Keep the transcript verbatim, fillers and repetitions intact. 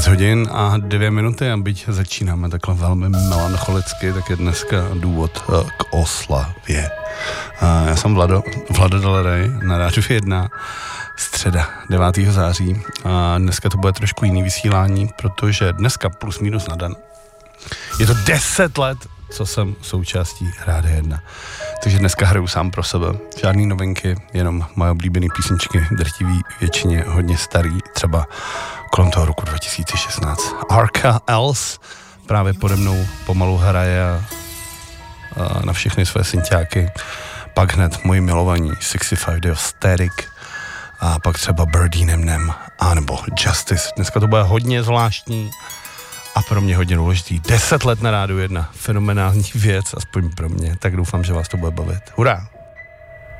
šest hodin a dvě minuty a byť začínáme takhle velmi melancholicky, tak je dneska důvod k oslavě. Já jsem Vlado, Vlado Dalerej na Rádiu jedna, středa devátého září a dneska to bude trošku jiný vysílání, protože dneska plus minus na den. Je to deset let, co jsem součástí Rádia jedna. Takže dneska hraju sám pro sebe. Žádný novinky, jenom moje oblíbené písničky, drtivý většině hodně starý, třeba kolem toho roku dva tisíce šestnáct. Arca Els právě pode mnou pomalu hraje a, a na všechny své synťáky. Pak hned moji milovaní šedesát pět Day of Static a pak třeba Birdie Nem Nem a nebo Justice. Dneska to bude hodně zvláštní a pro mě hodně důležitý. Deset let na Rádiu jedna. Fenomenální věc, aspoň pro mě. Tak doufám, že vás to bude bavit. Hurá!